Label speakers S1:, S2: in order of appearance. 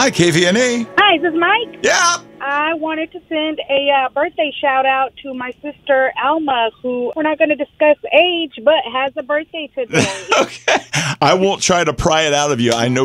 S1: Hi, KVNE.
S2: Hi, is this Mike?
S1: Yeah.
S2: I wanted to send a birthday shout out to my sister Alma, who we're not going to discuss age, but has a birthday today.
S1: Okay. I won't try to pry it out of you. I know